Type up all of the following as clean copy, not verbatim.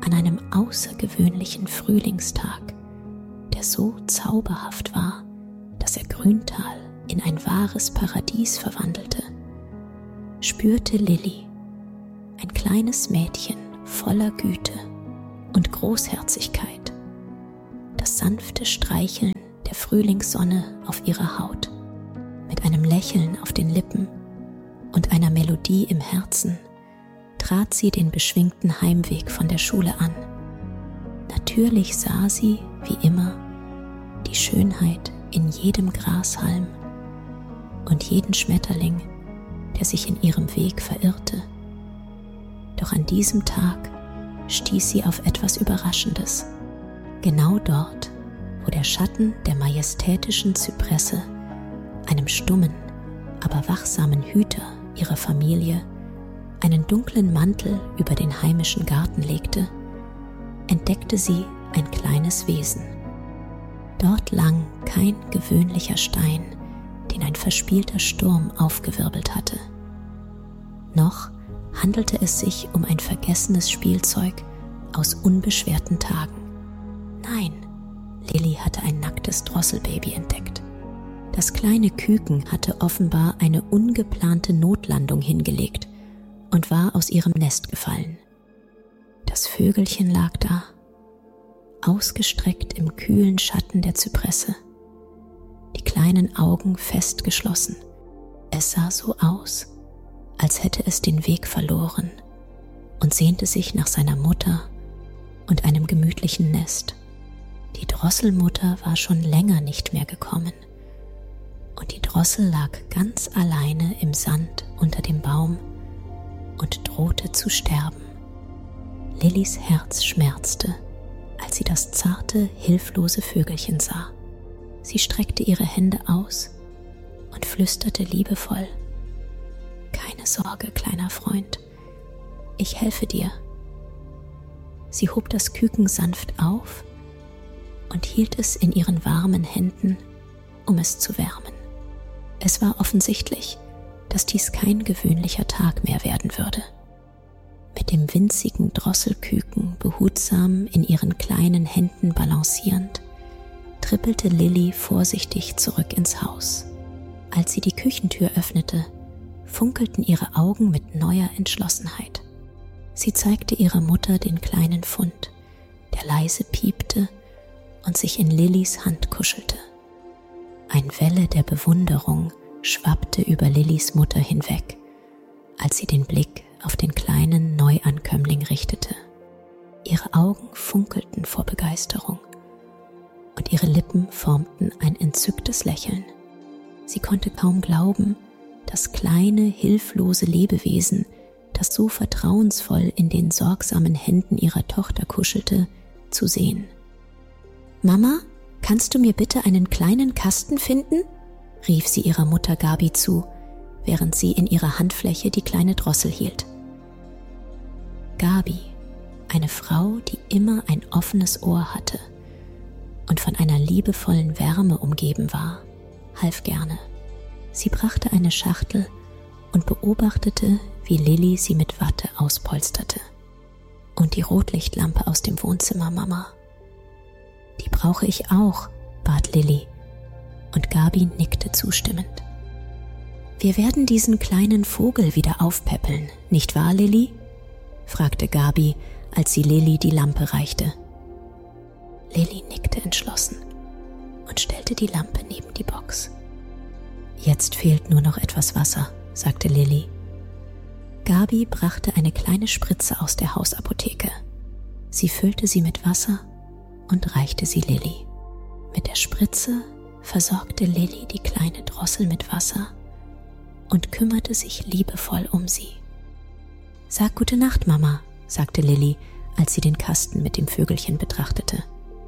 an einem außergewöhnlichen Frühlingstag, der so zauberhaft war, dass er Grüntal in ein wahres Paradies verwandelte, spürte Lilly, ein kleines Mädchen voller Güte und Großherzigkeit, das sanfte Streicheln der Frühlingssonne auf ihrer Haut. Mit einem Lächeln auf den Lippen und einer Melodie im Herzen trat sie den beschwingten Heimweg von der Schule an. Natürlich sah sie, wie immer, die Schönheit in jedem Grashalm und jeden Schmetterling, der sich in ihrem Weg verirrte. Doch an diesem Tag stieß sie auf etwas Überraschendes. Genau dort, wo der Schatten der majestätischen Zypresse einem stummen, aber wachsamen Hüter ihrer Familie einen dunklen Mantel über den heimischen Garten legte, entdeckte sie ein kleines Wesen. Dort lag kein gewöhnlicher Stein, den ein verspielter Sturm aufgewirbelt hatte. Noch handelte es sich um ein vergessenes Spielzeug aus unbeschwerten Tagen. Nein, Lilly hatte ein nacktes Drosselbaby entdeckt. Das kleine Küken hatte offenbar eine ungeplante Notlandung hingelegt und war aus ihrem Nest gefallen. Das Vögelchen lag da, ausgestreckt im kühlen Schatten der Zypresse, die kleinen Augen fest geschlossen. Es sah so aus, als hätte es den Weg verloren und sehnte sich nach seiner Mutter und einem gemütlichen Nest. Die Drosselmutter war schon länger nicht mehr gekommen und die Drossel lag ganz alleine im Sand unter dem Baum und drohte zu sterben. Lillys Herz schmerzte, als sie das zarte, hilflose Vögelchen sah. Sie streckte ihre Hände aus und flüsterte liebevoll: »Keine Sorge, kleiner Freund, ich helfe dir.« Sie hob das Küken sanft auf und hielt es in ihren warmen Händen, um es zu wärmen. Es war offensichtlich, dass dies kein gewöhnlicher Tag mehr werden würde. Mit dem winzigen Drosselküken behutsam in ihren kleinen Händen balancierend, trippelte Lilly vorsichtig zurück ins Haus. Als sie die Küchentür öffnete, funkelten ihre Augen mit neuer Entschlossenheit. Sie zeigte ihrer Mutter den kleinen Fund, der leise piepte und sich in Lillys Hand kuschelte. Eine Welle der Bewunderung schwappte über Lillys Mutter hinweg, als sie den Blick auf den kleinen Neuankömmling richtete. Ihre Augen funkelten vor Begeisterung und ihre Lippen formten ein entzücktes Lächeln. Sie konnte kaum glauben, das kleine, hilflose Lebewesen, das so vertrauensvoll in den sorgsamen Händen ihrer Tochter kuschelte, zu sehen. »Mama, kannst du mir bitte einen kleinen Kasten finden?« rief sie ihrer Mutter Gabi zu, während sie in ihrer Handfläche die kleine Drossel hielt. Gabi, eine Frau, die immer ein offenes Ohr hatte und von einer liebevollen Wärme umgeben war, half gerne. Sie brachte eine Schachtel und beobachtete, wie Lilly sie mit Watte auspolsterte. »Und die Rotlichtlampe aus dem Wohnzimmer, Mama?« »Die brauche ich auch«, bat Lilly, und Gabi nickte zustimmend. »Wir werden diesen kleinen Vogel wieder aufpäppeln, nicht wahr, Lilly?« fragte Gabi, als sie Lilly die Lampe reichte. Lilly nickte entschlossen und stellte die Lampe neben die Box. »Jetzt fehlt nur noch etwas Wasser«, sagte Lilly. Gabi brachte eine kleine Spritze aus der Hausapotheke. Sie füllte sie mit Wasser und reichte sie Lilly. Mit der Spritze versorgte Lilly die kleine Drossel mit Wasser und kümmerte sich liebevoll um sie. »Sag gute Nacht, Mama«, sagte Lilly, als sie den Kasten mit dem Vögelchen betrachtete.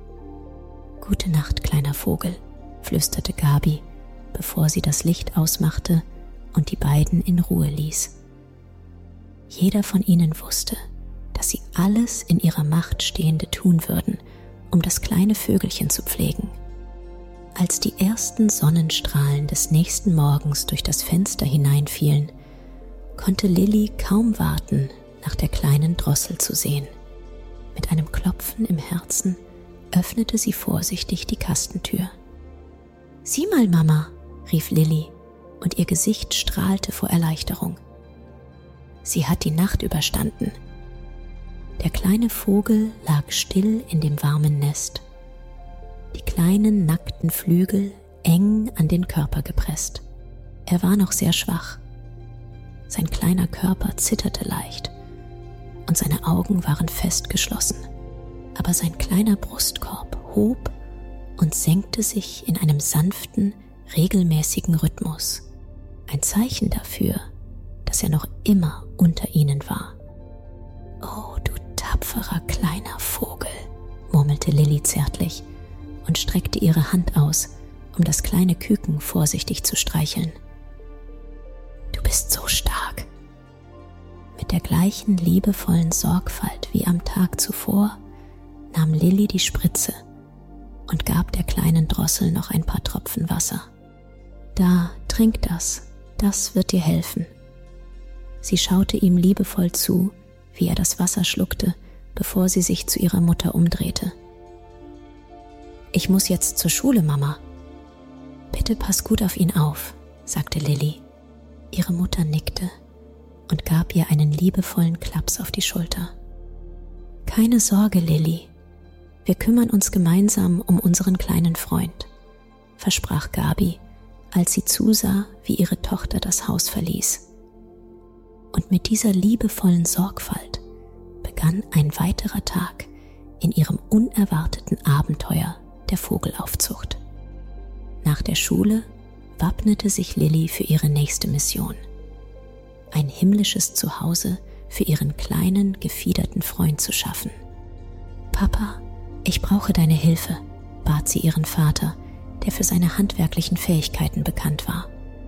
»Gute Nacht, kleiner Vogel«, flüsterte Gabi, bevor sie das Licht ausmachte und die beiden in Ruhe ließ. Jeder von ihnen wusste, dass sie alles in ihrer Macht Stehende tun würden, um das kleine Vögelchen zu pflegen. Als die ersten Sonnenstrahlen des nächsten Morgens durch das Fenster hineinfielen, konnte Lilly kaum warten, nach der kleinen Drossel zu sehen. Mit Klopfen im Herzen öffnete sie vorsichtig die Kastentür. »Sieh mal, Mama«, rief Lilly, und ihr Gesicht strahlte vor Erleichterung. Sie hat die Nacht überstanden. Der kleine Vogel lag still in dem warmen Nest, die kleinen nackten Flügel eng an den Körper gepresst. Er war noch sehr schwach. Sein kleiner Körper zitterte leicht und seine Augen waren fest geschlossen. Aber sein kleiner Brustkorb hob und senkte sich in einem sanften, regelmäßigen Rhythmus. Ein Zeichen dafür, dass er noch immer unter ihnen war. »Oh, du tapferer kleiner Vogel«, murmelte Lilly zärtlich und streckte ihre Hand aus, um das kleine Küken vorsichtig zu streicheln. »Du bist so stark.« Mit der gleichen liebevollen Sorgfalt wie am Tag zuvor nahm Lilly die Spritze und gab der kleinen Drossel noch ein paar Tropfen Wasser. »Da, trink das, das wird dir helfen.« Sie schaute ihm liebevoll zu, wie er das Wasser schluckte, bevor sie sich zu ihrer Mutter umdrehte. »Ich muss jetzt zur Schule, Mama.« »Bitte pass gut auf ihn auf«, sagte Lilly. Ihre Mutter nickte und gab ihr einen liebevollen Klaps auf die Schulter. »Keine Sorge, Lilly. Wir kümmern uns gemeinsam um unseren kleinen Freund«, versprach Gabi, als sie zusah, wie ihre Tochter das Haus verließ. Und mit dieser liebevollen Sorgfalt begann ein weiterer Tag in ihrem unerwarteten Abenteuer der Vogelaufzucht. Nach der Schule wappnete sich Lilly für ihre nächste Mission. Ein himmlisches Zuhause für ihren kleinen, gefiederten Freund zu schaffen. »Papa, ich brauche deine Hilfe«, bat sie ihren Vater, der für seine handwerklichen Fähigkeiten bekannt war.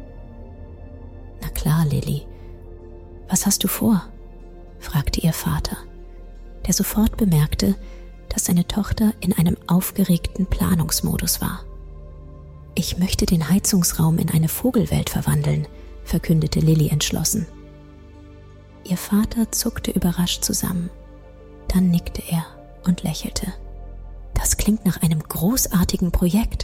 »Na klar, Lilly. Was hast du vor?«, fragte ihr Vater, der sofort bemerkte, dass seine Tochter in einem aufgeregten Planungsmodus war. »Ich möchte den Heizungsraum in eine Vogelwelt verwandeln«, verkündete Lilly entschlossen. Ihr Vater zuckte überrascht zusammen. Dann nickte er und lächelte. »Das klingt nach einem großartigen Projekt.«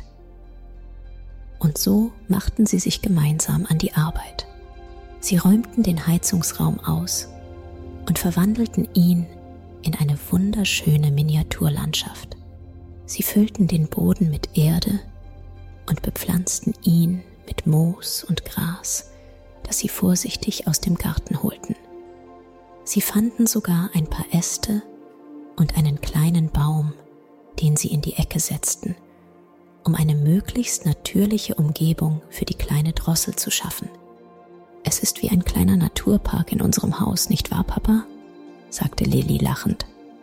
Und so machten sie sich gemeinsam an die Arbeit. Sie räumten den Heizungsraum aus und verwandelten ihn in eine wunderschöne Miniaturlandschaft. Sie füllten den Boden mit Erde und bepflanzten ihn mit Moos und Gras, das sie vorsichtig aus dem Garten holten. Sie fanden sogar ein paar Äste und einen kleinen Baum, den sie in die Ecke setzten, um eine möglichst natürliche Umgebung für die kleine Drossel zu schaffen. »Es ist wie ein kleiner Naturpark in unserem Haus, nicht wahr, Papa?«, sagte Lilly lachend.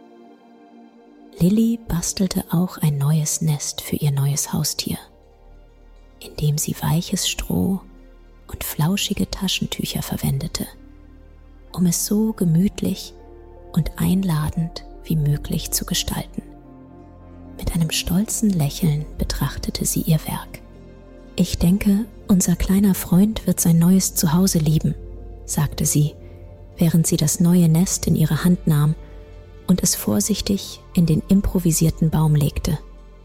Lilly bastelte auch ein neues Nest für ihr neues Haustier, indem sie weiches Stroh und flauschige Taschentücher verwendete, um es so gemütlich und einladend wie möglich zu gestalten. Mit einem stolzen Lächeln betrachtete sie ihr Werk. »Ich denke, unser kleiner Freund wird sein neues Zuhause lieben«, sagte sie, während sie das neue Nest in ihre Hand nahm und es vorsichtig in den improvisierten Baum legte.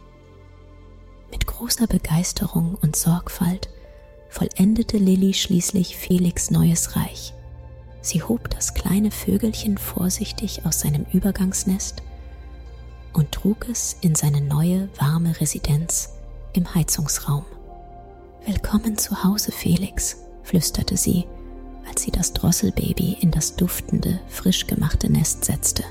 Mit großer Begeisterung und Sorgfalt vollendete Lilly schließlich Felix' neues Reich. Sie hob das kleine Vögelchen vorsichtig aus seinem Übergangsnest und trug es in seine neue, warme Residenz im Heizungsraum. »Willkommen zu Hause, Felix«, flüsterte sie, als sie das Drosselbaby in das duftende, frisch gemachte Nest setzte.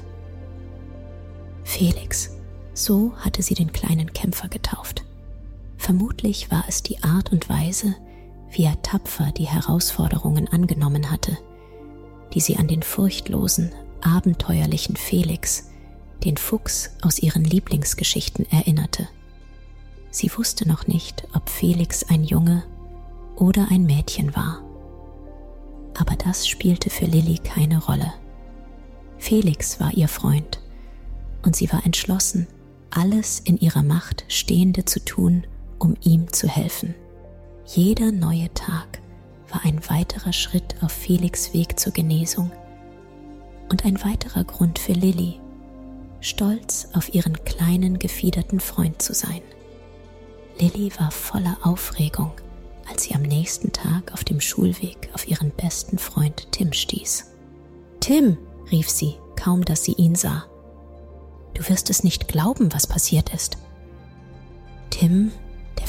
Felix, so hatte sie den kleinen Kämpfer getauft. Vermutlich war es die Art und Weise, wie er tapfer die Herausforderungen angenommen hatte, die sie an den furchtlosen, abenteuerlichen Felix, den Fuchs aus ihren Lieblingsgeschichten, erinnerte. Sie wusste noch nicht, ob Felix ein Junge oder ein Mädchen war. Aber das spielte für Lilly keine Rolle. Felix war ihr Freund und sie war entschlossen, alles in ihrer Macht Stehende zu tun, um ihm zu helfen. Jeder neue Tag war ein weiterer Schritt auf Felix' Weg zur Genesung und ein weiterer Grund für Lilly, stolz auf ihren kleinen gefiederten Freund zu sein. Lilly war voller Aufregung, als sie am nächsten Tag auf dem Schulweg auf ihren besten Freund Tim stieß. »Tim«, rief sie, kaum dass sie ihn sah. »Du wirst es nicht glauben, was passiert ist.« Tim